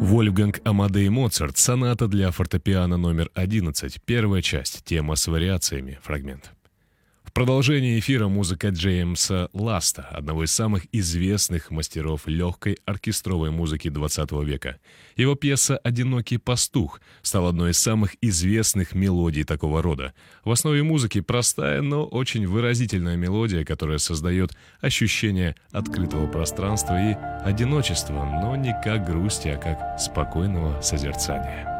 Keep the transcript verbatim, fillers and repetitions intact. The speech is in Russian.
Вольфганг Амадей Моцарт, соната для фортепиано номер одиннадцать, первая часть, тема с вариациями, фрагмент. В продолжении эфира музыка Джеймса Ласта, одного из самых известных мастеров легкой оркестровой музыки двадцатого века. Его пьеса «Одинокий пастух» стала одной из самых известных мелодий такого рода. В основе музыки простая, но очень выразительная мелодия, которая создает ощущение открытого пространства и одиночества, но не как грусти, а как спокойного созерцания.